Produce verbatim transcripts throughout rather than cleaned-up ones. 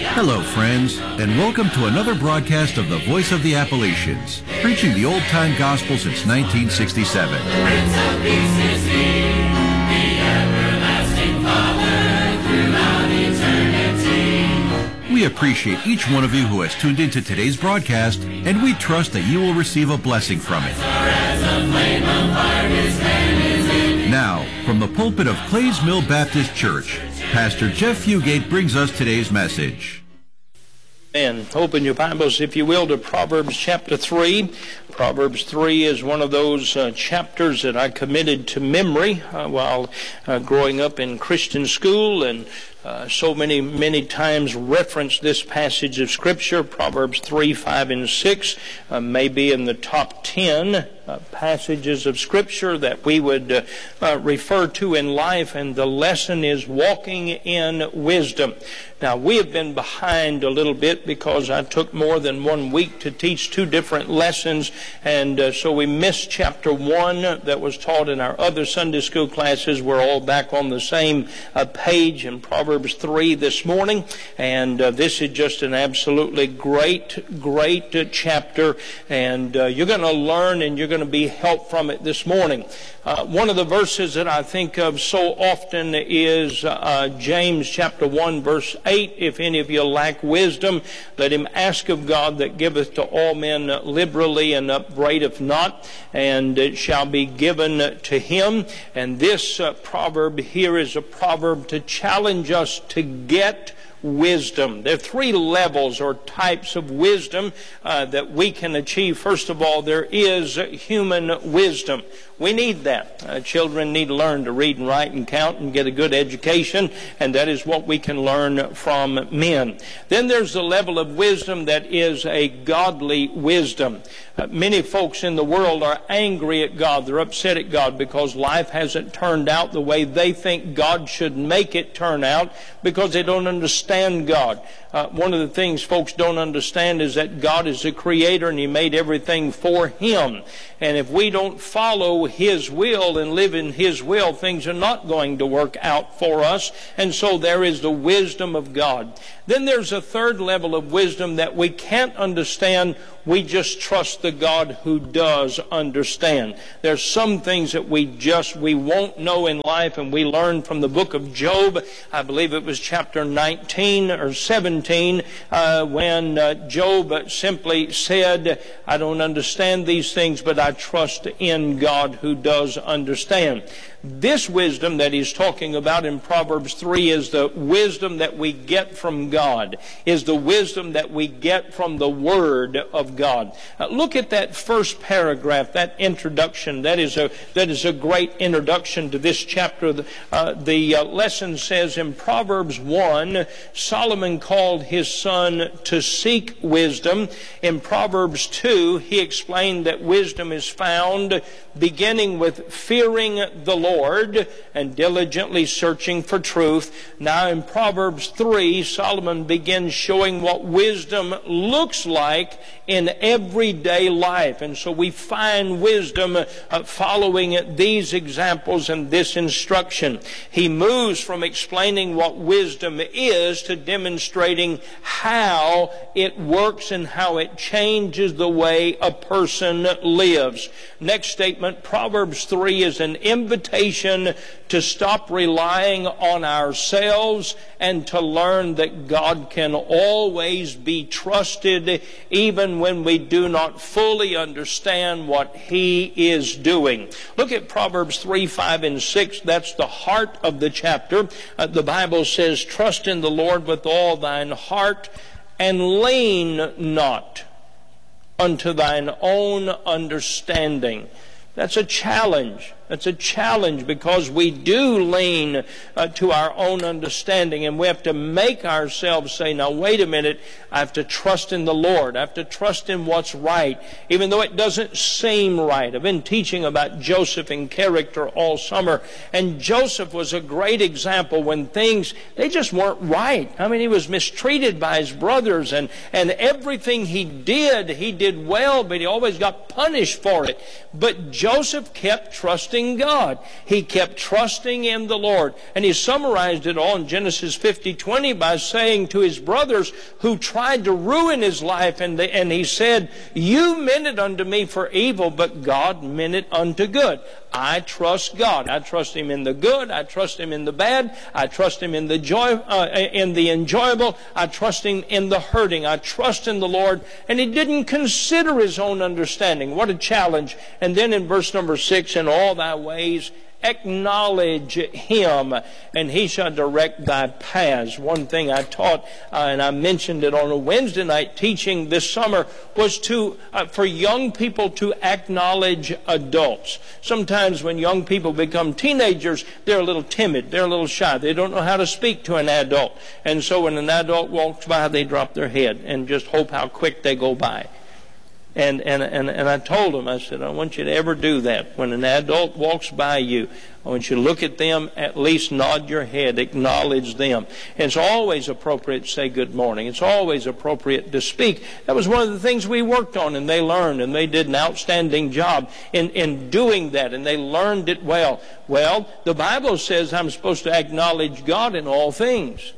Hello, friends, and welcome to another broadcast of the Voice of the Appalachians, preaching the old-time gospel since nineteen sixty-seven. The Prince of Peace is He, the everlasting Father throughout eternity. We appreciate each one of you who has tuned into today's broadcast, and we trust that you will receive a blessing from it. Now, from the pulpit of Clays Mill Baptist Church, Pastor Jeff Fugate brings us today's message. And open your Bibles, if you will, to Proverbs chapter three. Proverbs three is one of those uh, chapters that I committed to memory uh, while uh, growing up in Christian school, and uh, so many, many times referenced this passage of Scripture. Proverbs three, five, and six uh, may be in the top ten uh, passages of Scripture that we would uh, uh, refer to in life, and the lesson is walking in wisdom. Now, we have been behind a little bit because I took more than one week to teach two different lessons, and uh, so we missed chapter one that was taught in our other Sunday school classes. We're all back on the same uh, page in Proverbs three this morning, and uh, this is just an absolutely great, great uh, chapter, and uh, you're going to learn and you're going to be helped from it this morning. Uh, one of the verses that I think of so often is uh, James chapter one, verse eight. If any of you lack wisdom, let him ask of God that giveth to all men liberally and upbraideth not, and it shall be given to him. And this uh, proverb here is a proverb to challenge us to get wisdom. There are three levels or types of wisdom uh, that we can achieve. First of all, there is human wisdom. We need that. Uh, children need to learn to read and write and count and get a good education, and that is what we can learn from men. Then there's the level of wisdom that is a godly wisdom. Uh, many folks in the world are angry at God. They're upset at God because life hasn't turned out the way they think God should make it turn out, because they don't understand God. Uh, one of the things folks don't understand is that God is the creator and He made everything for Him. And if we don't follow His will and live in His will, things are not going to work out for us. And so there is the wisdom of God. Then there's a third level of wisdom that we can't understand. We just trust the God who does understand. There's some things that we just, we won't know in life, and we learn from the book of Job. I believe it was chapter nineteen or seventeen, uh, when uh, Job simply said, I don't understand these things, but I trust in God who does understand. This wisdom that he's talking about in Proverbs three is the wisdom that we get from God, is the wisdom that we get from the Word of God. Uh, look at that first paragraph, that introduction. That is a, that is a great introduction to this chapter. The, uh, the uh, lesson says in Proverbs one, Solomon called his son to seek wisdom. In Proverbs two, he explained that wisdom is found beginning with fearing the Lord and diligently searching for truth. Now in Proverbs three, Solomon begins showing what wisdom looks like in everyday life. And so we find wisdom uh, following these examples and this instruction. He moves from explaining what wisdom is to demonstrating how it works and how it changes the way a person lives. Next statement, Proverbs three is an invitation to stop relying on ourselves and to learn that God can always be trusted even when we do not fully understand what He is doing. Look at Proverbs three, five, and six. That's the heart of the chapter. Uh, the Bible says, trust in the Lord with all thine heart and lean not unto thine own understanding. That's a challenge. That's a challenge because we do lean uh, to our own understanding, and we have to make ourselves say, now wait a minute, I have to trust in the Lord. I have to trust in what's right, even though it doesn't seem right. I've been teaching about Joseph and character all summer, and Joseph was a great example when things, they just weren't right. I mean, he was mistreated by his brothers, and, and everything he did, he did well, but he always got punished for it. But Joseph kept trusting trusting God. He kept trusting in the Lord. And he summarized it all in Genesis fifty twenty by saying to his brothers who tried to ruin his life, and, they, and he said, you meant it unto me for evil, but God meant it unto good. I trust God. I trust Him in the good. I trust Him in the bad. I trust Him in the joy, uh, in the enjoyable. I trust Him in the hurting. I trust in the Lord. And he didn't consider his own understanding. What a challenge. And then in verse number six, in all thy ways acknowledge Him, and He shall direct thy paths. One thing I taught, uh, and I mentioned it on a Wednesday night teaching this summer, was to uh, for young people to acknowledge adults. Sometimes when young people become teenagers, they're a little timid, they're a little shy, they don't know how to speak to an adult. And so when an adult walks by, they drop their head and just hope how quick they go by. And, and, and, and I told them, I said, I want you to ever do that. When an adult walks by you, I want you to look at them, at least nod your head, acknowledge them. And it's always appropriate to say good morning. It's always appropriate to speak. That was one of the things we worked on, and they learned, and they did an outstanding job in, in doing that, and they learned it well. Well, the Bible says I'm supposed to acknowledge God in all things.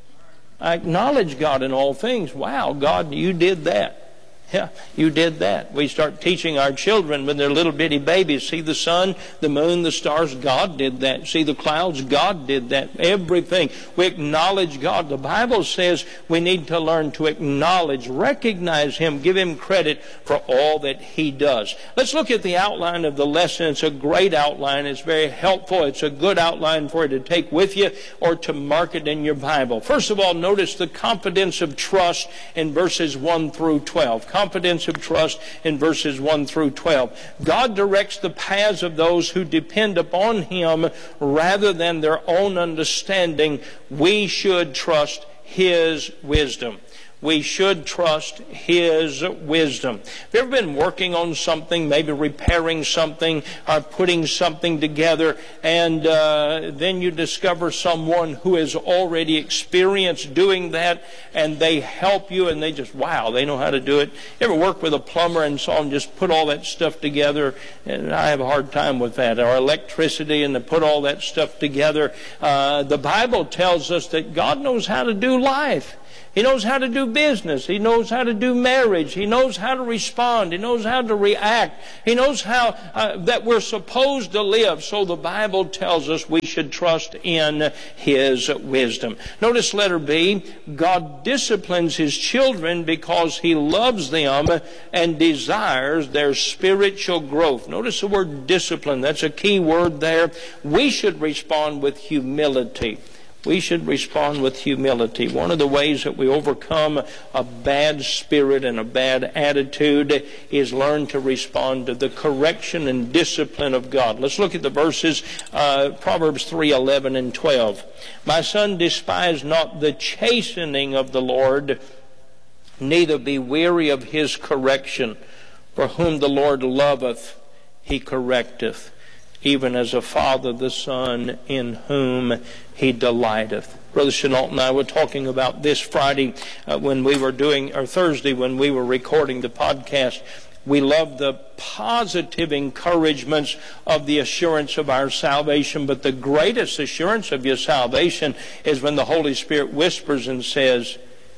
I acknowledge God in all things. Wow, God, you did that. Yeah, you did that. We start teaching our children when they're little bitty babies. See the sun, the moon, the stars, God did that. See the clouds, God did that. Everything. We acknowledge God. The Bible says we need to learn to acknowledge, recognize Him, give Him credit for all that He does. Let's look at the outline of the lesson. It's a great outline. It's very helpful. It's a good outline for you to take with you or to mark it in your Bible. First of all, notice the confidence of trust in verses one through twelve. Confidence of trust in verses one through twelve. God directs the paths of those who depend upon Him rather than their own understanding. We should trust His wisdom. We should trust His wisdom. Have you ever been working on something, maybe repairing something or putting something together, and uh, then you discover someone who has already experienced doing that, and they help you, and they just, wow, they know how to do it. You ever work with a plumber and saw him just put all that stuff together? And I have a hard time with that. Or electricity, and to put all that stuff together. Uh, the Bible tells us that God knows how to do life. He knows how to do business. He knows how to do marriage. He knows how to respond. He knows how to react. He knows how uh, that we're supposed to live. So the Bible tells us we should trust in His wisdom. Notice letter B, God disciplines His children because He loves them and desires their spiritual growth. Notice the word discipline. That's a key word there. We should respond with humility. We should respond with humility. One of the ways that we overcome a bad spirit and a bad attitude is learn to respond to the correction and discipline of God. Let's look at the verses, uh, Proverbs three, eleven and twelve. My son, despise not the chastening of the Lord, neither be weary of His correction. For whom the Lord loveth, He correcteth, even as a father the son in whom He delighteth. Brother Chenault and I were talking about this Friday uh, when we were doing, or Thursday when we were recording the podcast. We love the positive encouragements of the assurance of our salvation, but the greatest assurance of your salvation is when the Holy Spirit whispers and says,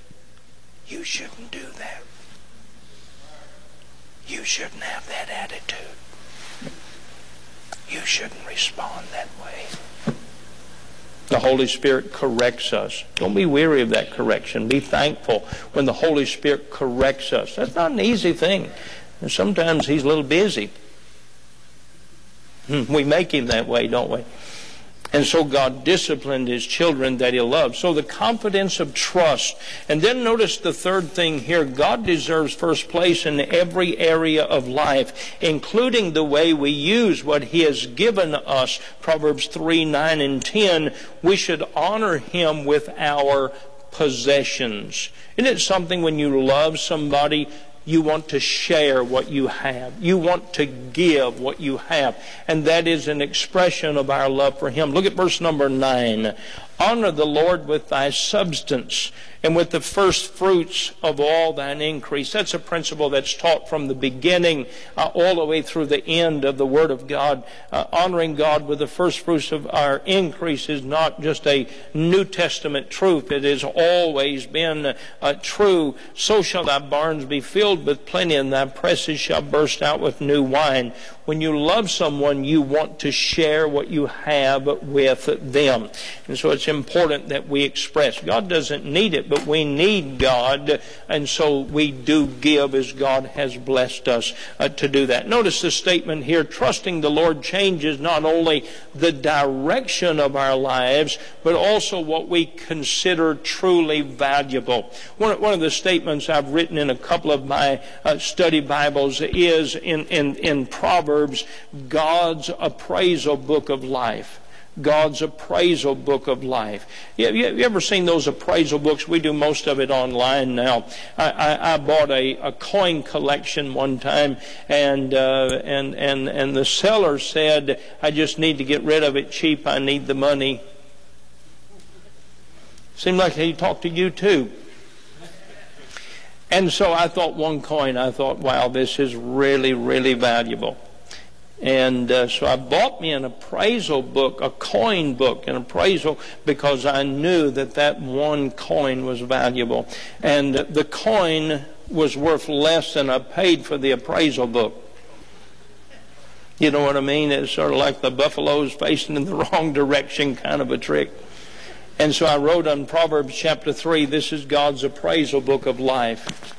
you shouldn't do that. You shouldn't have that attitude. You shouldn't respond that way. The Holy Spirit corrects us. Don't be weary of that correction. Be thankful when the Holy Spirit corrects us. That's not an easy thing. And sometimes He's a little busy. We make Him that way, don't we? And so God disciplined His children that He loved. So the confidence of trust. And then notice the third thing here. God deserves first place in every area of life, including the way we use what He has given us. Proverbs three, nine, and ten. We should honor Him with our possessions. Isn't it something when you love somebody, you want to share what you have. You want to give what you have. And that is an expression of our love for Him. Look at verse number nine. Honor the Lord with thy substance and with the first fruits of all thine increase. That's a principle that's taught from the beginning uh, all the way through the end of the Word of God. Uh, honoring God with the first fruits of our increase is not just a New Testament truth. It has always been uh, true. So shall thy barns be filled with plenty, and thy presses shall burst out with new wine. When you love someone, you want to share what you have with them. And so it's important that we express. God doesn't need it, but we need God, and so we do give as God has blessed us uh, to do that. Notice the statement here, trusting the Lord changes not only the direction of our lives, but also what we consider truly valuable. One, one of the statements I've written in a couple of my uh, study Bibles is in, in, in Proverbs, God's appraisal book of life. God's appraisal book of life. You, you, you ever seen those appraisal books? We do most of it online now. I, I, I bought a, a coin collection one time, and uh, and and and the seller said, "I just need to get rid of it cheap. I need the money." Seemed like he talked to you too. And so I thought one coin. I thought, wow, this is really, really valuable. And uh, so I bought me an appraisal book, a coin book, an appraisal, because I knew that that one coin was valuable. And the coin was worth less than I paid for the appraisal book. You know what I mean? It's sort of like the buffaloes facing in the wrong direction kind of a trick. And so I wrote on Proverbs chapter three, this is God's appraisal book of life.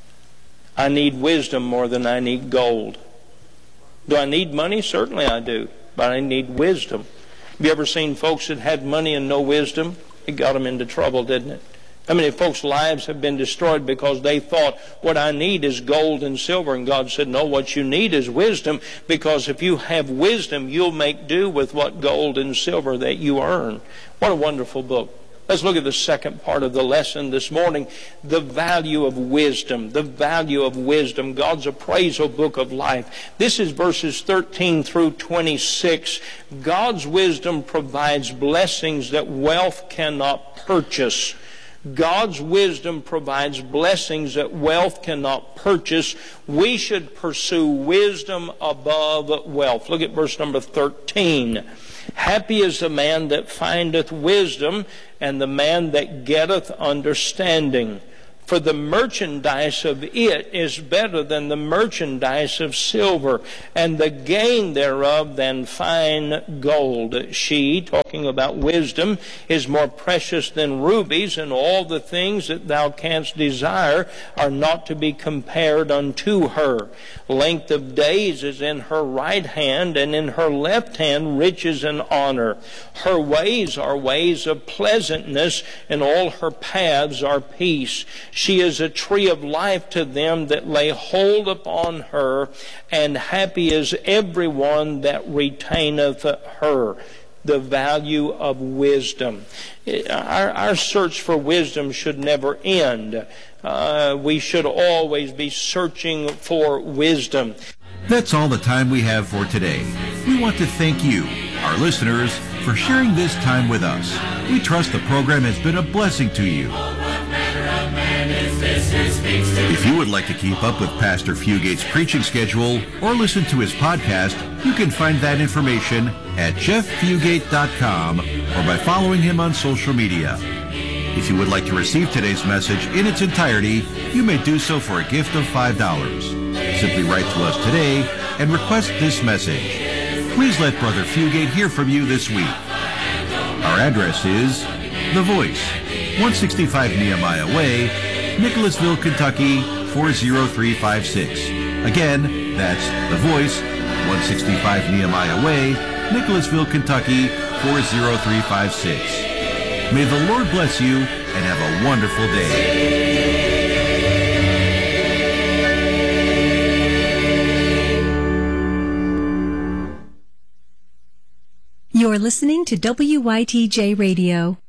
I need wisdom more than I need gold. Do I need money? Certainly I do. But I need wisdom. Have you ever seen folks that had money and no wisdom? It got them into trouble, didn't it? How many folks' lives have been destroyed because they thought, what I need is gold and silver? And God said, no, what you need is wisdom, because if you have wisdom, you'll make do with what gold and silver that you earn. What a wonderful book. Let's look at the second part of the lesson this morning, the value of wisdom, the value of wisdom, God's appraisal book of life. This is verses thirteen through twenty-six. God's wisdom provides blessings that wealth cannot purchase. God's wisdom provides blessings that wealth cannot purchase. We should pursue wisdom above wealth. Look at verse number thirteen. Happy is the man that findeth wisdom, and the man that getteth understanding. For the merchandise of it is better than the merchandise of silver, and the gain thereof than fine gold. She, talking about wisdom, is more precious than rubies, and all the things that thou canst desire are not to be compared unto her. Length of days is in her right hand, and in her left hand riches and honor. Her ways are ways of pleasantness, and all her paths are peace. She is a tree of life to them that lay hold upon her, and happy is everyone that retaineth her. The value of wisdom. Our, our search for wisdom should never end. Uh, we should always be searching for wisdom. That's all the time we have for today. We want to thank you, our listeners, for sharing this time with us. We trust the program has been a blessing to you. If you would like to keep up with Pastor Fugate's preaching schedule or listen to his podcast, you can find that information at jeff fugate dot com or by following him on social media. If you would like to receive today's message in its entirety, you may do so for a gift of five dollars. Simply write to us today and request this message. Please let Brother Fugate hear from you this week. Our address is The Voice, one sixty-five Nehemiah Way, Nicholasville, Kentucky, four zero three five six. Again, that's The Voice, one sixty-five Nehemiah Way, Nicholasville, Kentucky, four zero three five six. May the Lord bless you and have a wonderful day. You're listening to W Y T J Radio.